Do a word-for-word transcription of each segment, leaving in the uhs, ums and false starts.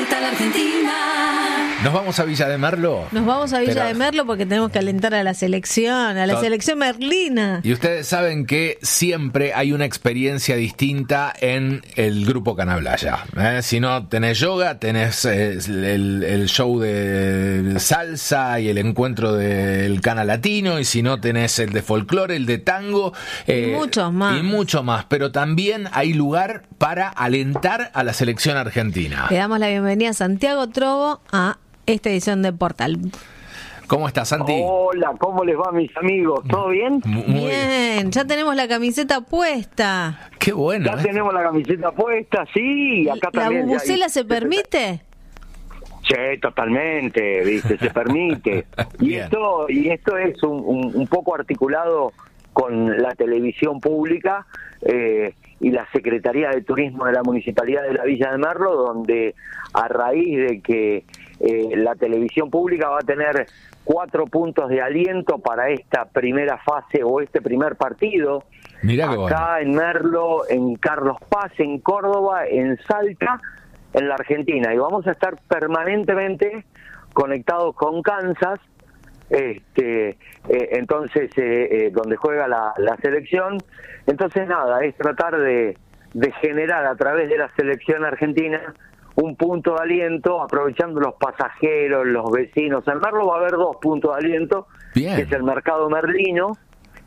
gusta la Argentina. ¿Nos vamos a Villa de Merlo? Nos vamos a Villa Pero... de Merlo porque tenemos que alentar a la selección, a la Tot... selección merlina. Y ustedes saben que siempre hay una experiencia distinta en el Grupo Canablaya. ¿eh? Si no tenés yoga, tenés eh, el, el show de salsa y el encuentro del Cana Latino, y si no tenés el de folclore, el de tango. Eh, y muchos más. Y mucho más. Pero también hay lugar para alentar a la selección argentina. Le damos la bienvenida a Santiago Trovo a esta edición de Portal. ¿Cómo estás, Santi? Hola, ¿cómo les va, mis amigos? ¿Todo bien? Muy bien, ya tenemos la camiseta puesta. Qué bueno. Ya ¿eh? tenemos la camiseta puesta, sí. Acá ¿La también. bubucela hay... se permite? Sí, totalmente, viste, se permite. Y esto, y esto es un, un, un poco articulado con la televisión pública eh, y la Secretaría de Turismo de la Municipalidad de la Villa de Merlo, donde a raíz de que eh, la televisión pública va a tener cuatro puntos de aliento para esta primera fase o este primer partido, Mirá acá bueno. en Merlo, en Carlos Paz, en Córdoba, en Salta, en la Argentina, y vamos a estar permanentemente conectados con Kansas, este eh, entonces eh, eh, donde juega la, la selección. Entonces nada, es tratar de, de generar a través de la selección argentina un punto de aliento, aprovechando los pasajeros, los vecinos. En Merlo va a haber dos puntos de aliento. Bien. Que es el Mercado Merlino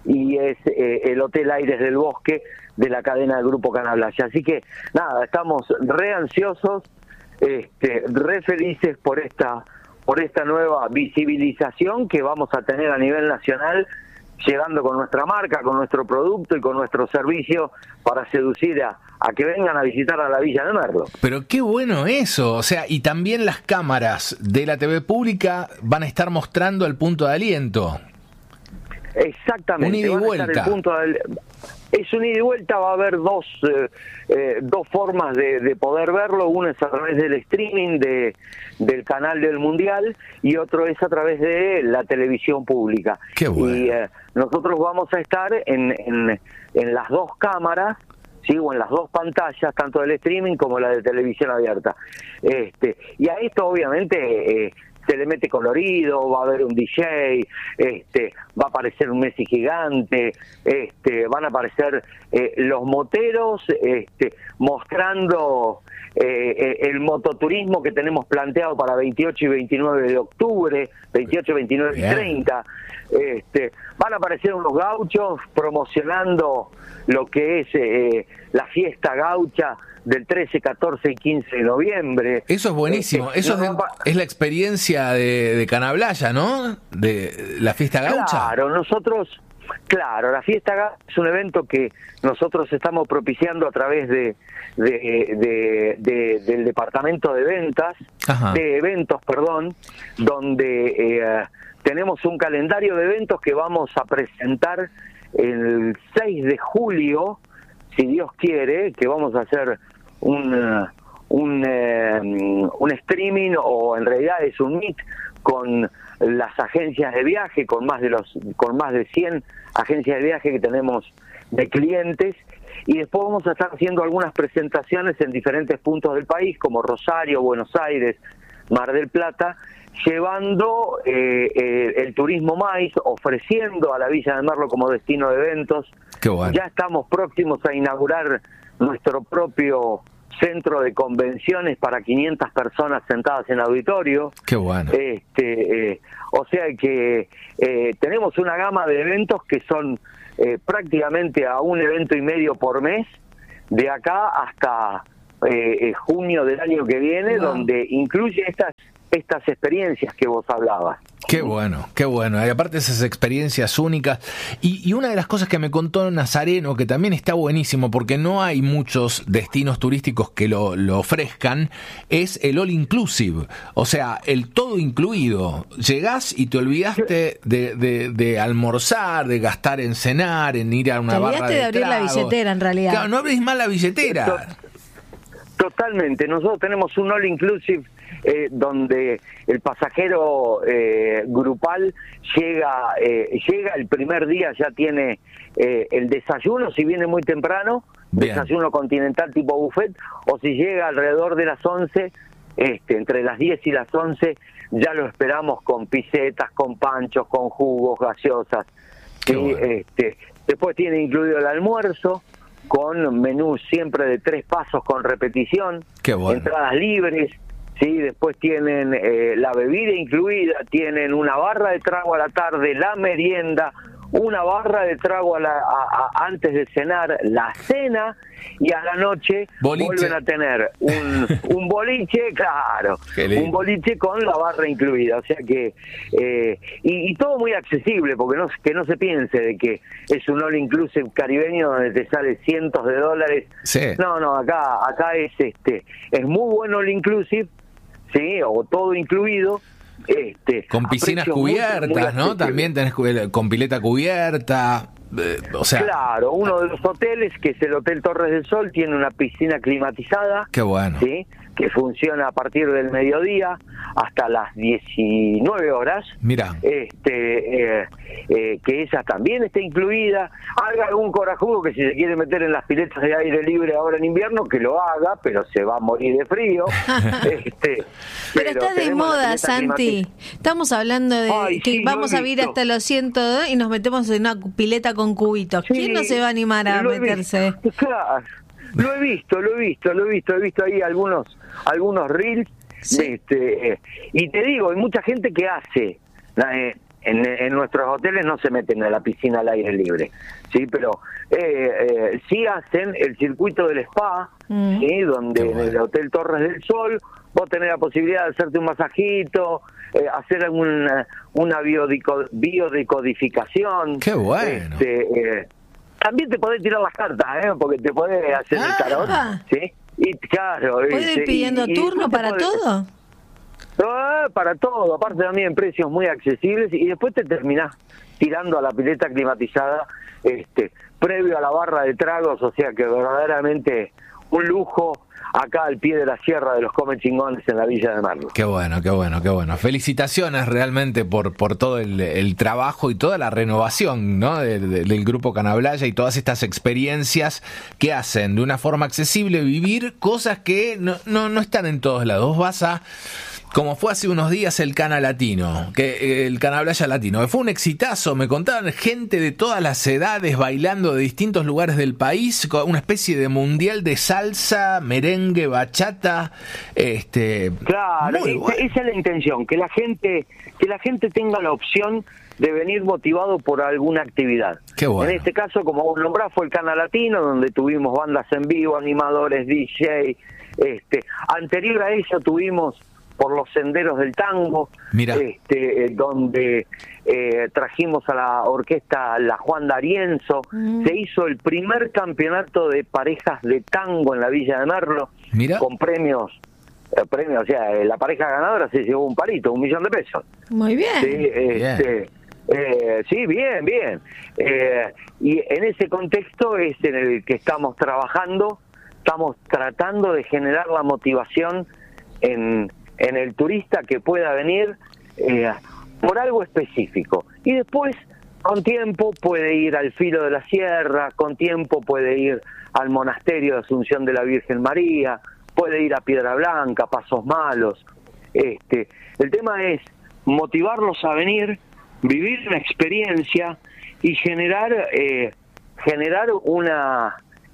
y es eh, el Hotel Aires del Bosque de la cadena del Grupo Canablaya. Así que nada, estamos re ansiosos, este, re felices por esta por esta nueva visibilización que vamos a tener a nivel nacional, llegando con nuestra marca, con nuestro producto y con nuestro servicio para seducir a, a que vengan a visitar a la Villa de Merlo. Pero qué bueno eso, o sea, y también las cámaras de la T V pública van a estar mostrando el punto de aliento. Exactamente. Un ida y vuelta. El punto de, es un ida y vuelta, va a haber dos eh, eh, dos formas de, de poder verlo. Uno es a través del streaming de del canal del Mundial y otro es a través de la televisión pública. Qué bueno. Y eh, nosotros vamos a estar en, en, en las dos cámaras, ¿sí? O en las dos pantallas, tanto del streaming como la de televisión abierta. Este, y a esto obviamente... Eh, se le mete colorido, va a haber un D J, este, va a aparecer un Messi gigante, este, van a aparecer eh, los moteros este, mostrando eh, el mototurismo que tenemos planteado para veintiocho y veintinueve de octubre, veintiocho, veintinueve y treinta. Este, van a aparecer unos gauchos promocionando lo que es eh, la fiesta gaucha del trece, catorce y quince de noviembre. Eso es buenísimo. Eso es, de, es la experiencia de, de Canablaya, ¿no? De la fiesta gaucha. Claro, nosotros, claro, la fiesta gaucha es un evento que nosotros estamos propiciando a través de, de, de, de del departamento de ventas, Ajá. de eventos, perdón, donde eh, tenemos un calendario de eventos que vamos a presentar el seis de julio, si Dios quiere, que vamos a hacer un un, eh, un streaming, o en realidad es un meet con las agencias de viaje, con más de los con más de cien agencias de viaje que tenemos de clientes, y después vamos a estar haciendo algunas presentaciones en diferentes puntos del país, como Rosario, Buenos Aires, Mar del Plata, llevando eh, eh, el turismo maíz, ofreciendo a la Villa de Merlo como destino de eventos. Qué bueno. Ya estamos próximos a inaugurar nuestro propio centro de convenciones para quinientas personas sentadas en auditorio. Qué bueno. Este, eh, o sea que eh, tenemos una gama de eventos que son eh, prácticamente a un evento y medio por mes, de acá hasta eh, eh, junio del año que viene, wow. donde incluye estas estas experiencias que vos hablabas. Qué bueno, qué bueno. Y aparte esas experiencias únicas. Y, y una de las cosas que me contó Nazareno, que también está buenísimo, porque no hay muchos destinos turísticos que lo, lo ofrezcan, es el all inclusive. O sea, el todo incluido. Llegás y te olvidaste de, de, de almorzar, de gastar en cenar, en ir a una te barra de olvidaste de abrir tragos. La billetera, en realidad. Claro, no abrís más la billetera. Totalmente. Nosotros tenemos un all inclusive Eh, donde el pasajero eh, grupal llega eh, llega el primer día, ya tiene eh, el desayuno, si viene muy temprano, Bien. desayuno continental tipo buffet, o si llega alrededor de las once, este, entre las diez y las once, ya lo esperamos con pisetas, con panchos, con jugos, gaseosas. ¿Sí? Bueno. Este, después tiene incluido el almuerzo, con menús siempre de tres pasos con repetición, Qué bueno. entradas libres. Sí, después tienen eh, la bebida incluida, tienen una barra de trago a la tarde, la merienda, una barra de trago a la, a, a, antes de cenar, la cena, y a la noche boliche. Vuelven a tener un, un boliche, claro, un boliche con la barra incluida, o sea que eh, y, y todo muy accesible, porque no que no se piense de que es un all inclusive caribeño donde te sale cientos de dólares. Sí. No, no, acá acá es este es muy bueno all inclusive, sí, o todo incluido. Este, con piscinas cubiertas, muy, muy ¿no? También tenés con pileta cubierta, eh, o sea... Claro, uno de los hoteles, que es el Hotel Torres del Sol, tiene una piscina climatizada. Qué bueno. ¿Sí? Que funciona a partir del mediodía hasta las diecinueve horas. Mira. Este, eh, eh, que esa también está incluida. Haga algún corajudo que si se quiere meter en las piletas de aire libre ahora en invierno, que lo haga, pero se va a morir de frío. este, pero, pero está de moda, Santi. Estamos hablando de Ay, que sí, vamos a vivir hasta los ciento dos y nos metemos en una pileta con cubitos. Sí, ¿quién no se va a animar a meterse? Claro. Lo he visto, lo he visto, lo he visto, he visto ahí algunos algunos reels, sí. este, eh, y te digo, hay mucha gente que hace, eh, en, en nuestros hoteles no se meten a la piscina al aire libre, sí, pero eh, eh, sí hacen el circuito del spa, mm. sí, donde bueno. en el Hotel Torres del Sol vos tenés la posibilidad de hacerte un masajito, eh, hacer alguna una biodico, biodecodificación. Qué bueno. Este, eh, También te podés tirar las cartas, ¿eh? Porque te podés hacer ah, el tarot, ¿sí? Y claro... ¿Puedes ir pidiendo y, turno y para podés, todo? No, para todo, aparte también precios muy accesibles, y después te terminás tirando a la pileta climatizada, este, previo a la barra de tragos, o sea que verdaderamente un lujo acá al pie de la sierra de los Come Chingones en la Villa de Merlo. Qué bueno, qué bueno, qué bueno. Felicitaciones realmente por por todo el, el trabajo y toda la renovación, ¿no? de, de, del Grupo Canablaya y todas estas experiencias que hacen de una forma accesible vivir cosas que no, no, no están en todos lados. Vas a... Como fue hace unos días el Cana Latino, que el Canablaya Latino, que fue un exitazo, me contaban gente de todas las edades bailando de distintos lugares del país, una especie de mundial de salsa, merengue, bachata, este claro, esa, bueno. esa es la intención, que la gente, que la gente tenga la opción de venir motivado por alguna actividad. Qué bueno. En este caso, como vos nombrás, fue el Cana Latino, donde tuvimos bandas en vivo, animadores, D J, este, anterior a eso tuvimos por los senderos del tango, Mira. este eh, donde eh, trajimos a la orquesta La Juan D'Arienzo, mm. se hizo el primer campeonato de parejas de tango en la Villa de Merlo, Mira. con premios, eh, premios, o sea, eh, la pareja ganadora se llevó un palito, un millón de pesos. Muy bien. Sí, este, bien. Eh, sí, bien, bien. Eh, y en ese contexto es en el que estamos trabajando, estamos tratando de generar la motivación en en el turista que pueda venir eh, por algo específico. Y después, con tiempo, puede ir al Filo de la Sierra, con tiempo puede ir al Monasterio de Asunción de la Virgen María, puede ir a Piedra Blanca, Pasos Malos. Este, el tema es motivarlos a venir, vivir una experiencia y generar, eh, generar una...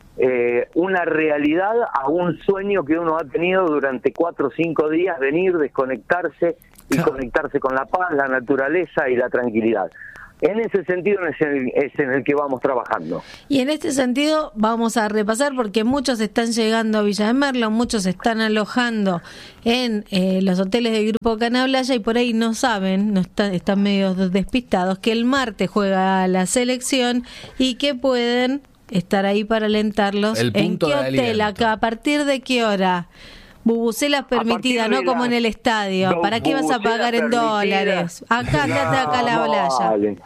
Eh, una realidad a un sueño que uno ha tenido durante cuatro o cinco días, venir, desconectarse y claro. conectarse con la paz, la naturaleza y la tranquilidad. En ese sentido es en, el, es en el que vamos trabajando. Y en este sentido vamos a repasar, porque muchos están llegando a Villa de Merlo, muchos están alojando en eh, los hoteles del Grupo Canablaya y por ahí no saben, no están, están medio despistados, que el martes juega la selección y que pueden estar ahí para alentarlos. ¿En qué hotel acá? ¿A partir de qué hora? Bubucelas permitidas, no como en el estadio. ¿Para qué vas a pagar en dólares? Acá, andate acá a la playa. Vale.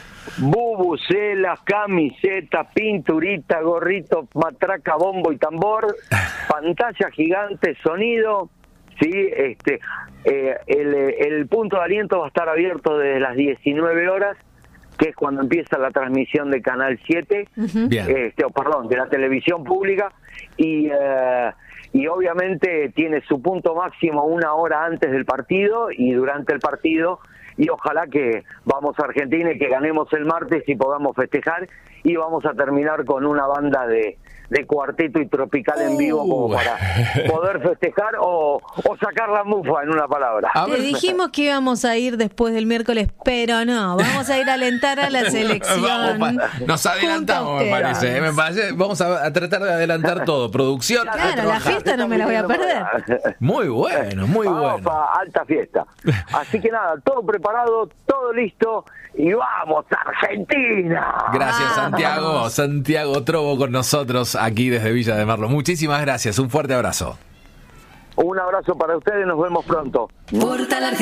Bubucelas, camiseta, pinturita, gorrito, matraca, bombo y tambor, pantalla gigante, sonido. Sí, este, eh, el, el punto de aliento va a estar abierto desde las diecinueve horas, que es cuando empieza la transmisión de Canal siete, uh-huh. este, oh, perdón, de la televisión pública, y, uh, y obviamente tiene su punto máximo una hora antes del partido y durante el partido, y ojalá que vamos a Argentina y que ganemos el martes y podamos festejar, y vamos a terminar con una banda de, de cuarteto y tropical en vivo como para poder festejar o, o sacar la mufa, en una palabra. Te dijimos que íbamos a ir después del miércoles, pero no, vamos a ir a alentar a la selección. Vamos, nos adelantamos, me parece, me parece. Vamos a, a tratar de adelantar todo. Producción. Claro, la fiesta no me la voy a perder. Muy bueno, muy vamos bueno. Pa, alta fiesta. Así que nada, todo preparado, todo listo, y vamos, Argentina. Gracias, Santiago. Santiago Trovo con nosotros aquí desde Villa de Merlo. Muchísimas gracias, un fuerte abrazo. Un abrazo para ustedes, nos vemos pronto.